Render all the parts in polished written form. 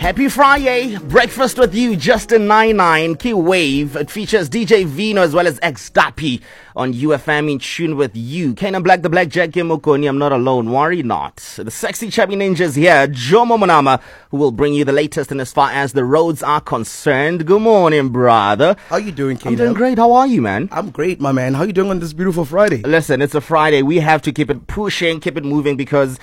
Happy Friday! Breakfast with you, Justin 99, Key Wave. It features DJ Vino as well as X Dappy on UFM in tune with you. Kanan Black, the Black Jack Mokoni. I'm not alone, worry not. The sexy chubby ninjas here, Jomo Monama, who will bring you the latest in as far as the roads are concerned. Good morning, brother. How you doing, Kanan? I'm doing great. How are you, man? I'm great, my man. How you doing on this beautiful Friday? Listen, it's a Friday. We have to keep it pushing, keep it moving because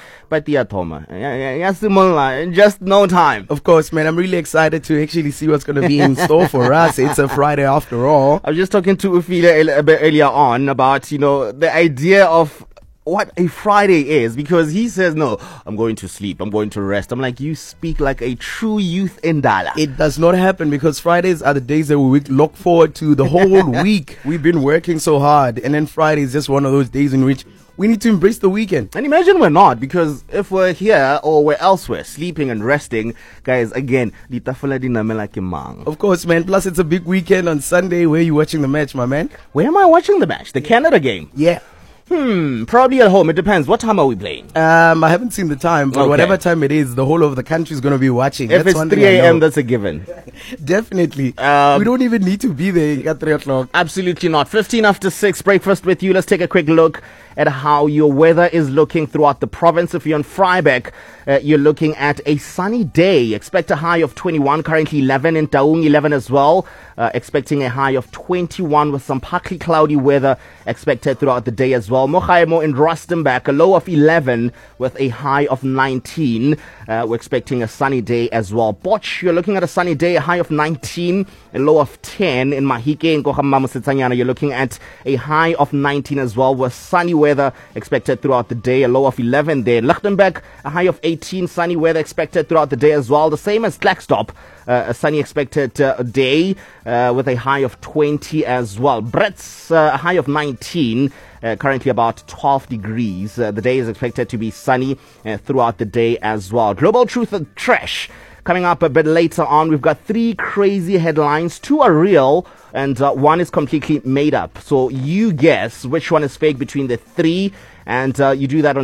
just no time. Of course, man. I'm really excited to actually see what's going to be in store for us. It's a Friday after all. I was just talking to Ufila a bit earlier on about, the idea of what a Friday is, because he says, no, I'm going to sleep, I'm going to rest. I'm like, you speak like a true youth Indala. It does not happen because Fridays are the days that we look forward to the whole week. We've been working so hard, and then Friday is just one of those days in which we need to embrace the weekend. And imagine we're not, because if we're here or we're elsewhere, sleeping and resting, guys, again, of course, man. Plus, it's a big weekend on Sunday. Where are you watching the match, my man? Where am I watching the match? The Canada game? Yeah. Probably at home. It depends. What time are we playing? I haven't seen the time, but whatever time it is, the whole of the country is going to be watching. If it's 3 a.m., that's a given. Definitely. We don't even need to be there at 3 o'clock. Absolutely not. 15 after 6, breakfast with you. Let's take a quick look at how your weather is looking throughout the province. If you're in Vryburg, you're looking at a sunny day. Expect a high of 21, currently 11 in Taung, 11 as well. Expecting a high of 21 with some partly cloudy weather expected throughout the day as well. Mogaemo in Rustenburg, a low of 11 with a high of 19. We're expecting a sunny day as well. Botch, you're looking at a sunny day, a high of 19, a low of 10. In Mahike in Kohamama, you're looking at a high of 19 as well with sunny weather expected throughout the day, a low of 11 there. Lichtenberg, a high of 18, sunny weather expected throughout the day as well. The same as Klerksdorp, a sunny expected day with a high of 20 as well. Brits, a high of 19. Currently about 12 degrees. The day is expected to be sunny throughout the day as well. Global Truth and Trash coming up a bit later on. We've got 3 crazy headlines. 2 are real and 1 is completely made up. So you guess which one is fake between the 3. And you do that on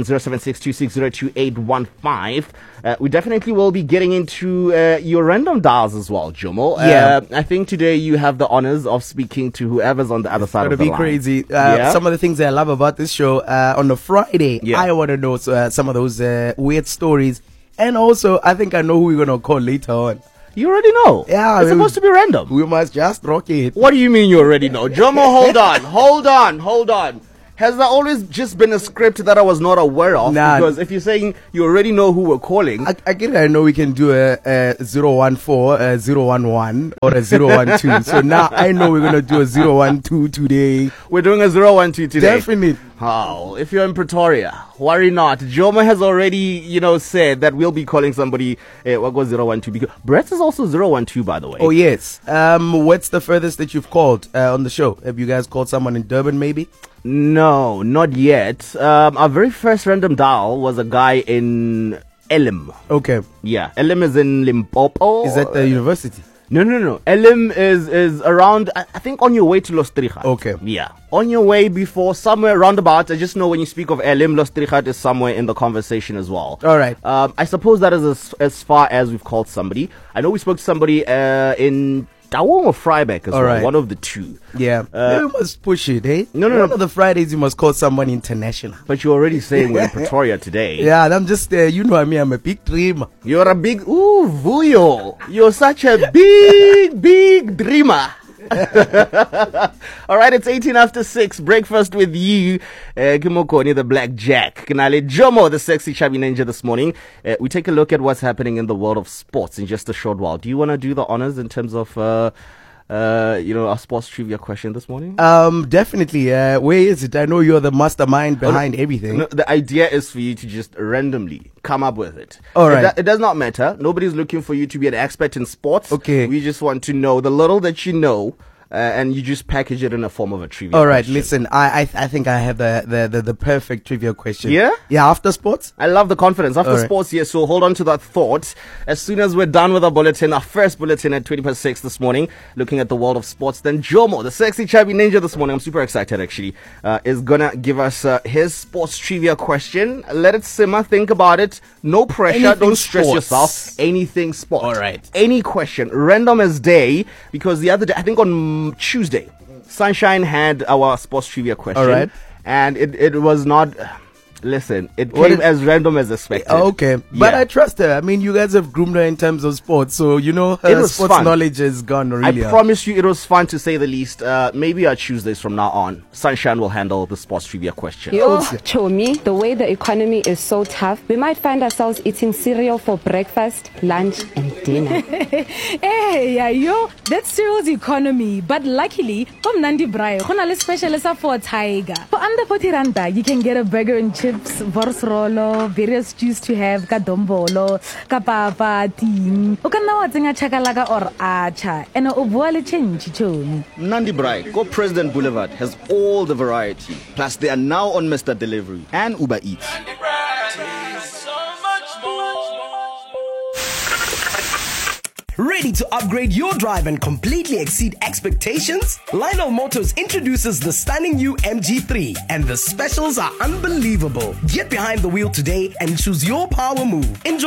07626022815. We definitely will be getting into your random dials as well, Jomo. Yeah. I think today you have the honors of speaking to whoever's on the other side of the line. It'll be crazy. Some of the things that I love about this show, on a Friday, I want to know some of those weird stories. And also, I think I know who we're going to call later on. You already know. Yeah. It's supposed to be random. We must just rock it. What do you mean you already know? Jomo, hold on. Has there always just been a script that I was not aware of? Nah. Because if you're saying you already know who we're calling. I get it. I know we can do a 014, a 011, or a 012. So now I know we're going to do a 012 today. We're doing a 012 today. Definitely. How? If you're in Pretoria, worry not. Jomo has already, said that we'll be calling somebody, what goes 012? Because Brett is also 012, by the way. Oh, yes. What's the furthest that you've called on the show? Have you guys called someone in Durban, maybe? No, not yet. Our very first random dial was a guy in Elim. Okay. Yeah, Elim is in Limpopo. Is that the university? No. Elim is around, I think, on your way to Los Trichard. Okay. Yeah. On your way before, somewhere roundabout. I just know when you speak of Elim, Los Trichard is somewhere in the conversation as well. All right. I suppose that is as far as we've called somebody. I know we spoke to somebody in Taung or Vryburg as well. Right. One of the two. Yeah. You must push it, eh? No. One of the Fridays you must call someone international. But you're already saying we're in Pretoria today. Yeah, and I'm just, I'm a big dreamer. You're a big, Vuyo. You're such a big dreamer. All right, it's 18 after 6. Breakfast with you, Kimokoni, the Black Jack. Kanale Jomo, the sexy chubby ninja this morning. We take a look at what's happening in the world of sports in just a short while. Do you want to do the honors in terms of, our sports trivia question this morning? Definitely. Where is it? I know you're the mastermind behind everything. No, the idea is for you to just randomly come up with it. All right. It does not matter. Nobody's looking for you to be an expert in sports. Okay. We just want to know the little that you know. and you just package it in a form of a trivia. All right, question. listen, I think I have the perfect trivia question. Yeah? Yeah, after sports? I love the confidence. After All right. sports, yes, so hold on to that thought. As soon as we're done with our bulletin, our first bulletin at 20 past 6 this morning, looking at the world of sports, then Jomo, the sexy chubby ninja this morning, I'm super excited actually, is gonna give us his sports trivia question. Let it simmer, think about it, no pressure, Anything don't stress sports. yourself. Anything sports. All right. Any question, random as day, because the other day, I think on Tuesday, Sunshine had our sports trivia question. All right. And it was not... Listen, it What came is- as random as expected. Okay, but Yeah. I trust her. I mean, you guys have groomed her in terms of sports, so you know It her was sports fun. knowledge is gone really. I promise you it was fun to say the least. Maybe our Tuesdays from now on, Sunshine will handle the sports trivia question. Yo, Chomi, the way the economy is so tough, we might find ourselves eating cereal for breakfast, lunch, and dinner. Hey, yeah, yo, that's cereal's economy. But luckily, from Nandi Brai, gonna le special for Tiger. For under 40 randa, you can get a burger and chips, vorsrolo, various juice to have, kadombolo, kapapa, ting. O kana wa tsenga chakalaka or acha, and o bua le change, Chomi. Nandi Brai, Go President Boulevard has all the variety. Plus, they are now on Mr. Delivery and Uber Eats. Ready to upgrade your drive and completely exceed expectations? Lionel Motors introduces the stunning new MG3, and the specials are unbelievable. Get behind the wheel today and choose your power move. Enjoy